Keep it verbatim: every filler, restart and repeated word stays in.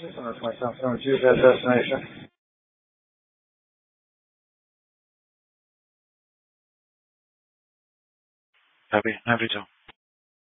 That's myself. Don't use that destination. Happy, happy to.